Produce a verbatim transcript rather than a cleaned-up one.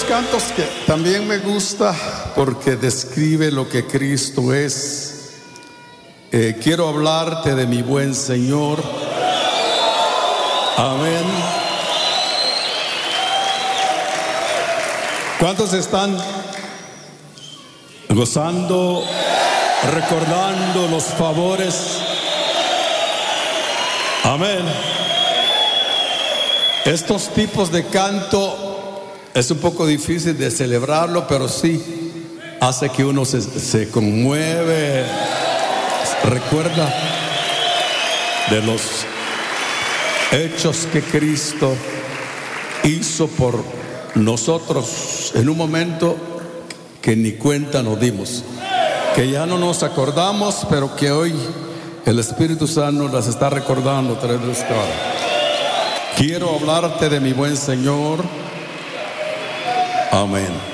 estos cantos que también me gusta porque describe lo que Cristo es. Eh, quiero hablarte de mi buen Señor. Amén. ¿Cuántos están gozando, recordando los favores? Amén. Estos tipos de canto es un poco difícil de celebrarlo, pero sí hace que uno se, se conmueve, recuerda de los hechos que Cristo hizo por nosotros en un momento que ni cuenta nos dimos, que ya no nos acordamos, pero que hoy el Espíritu Santo las está recordando a través de nuestra hora. Quiero hablarte de mi buen Señor. Amén.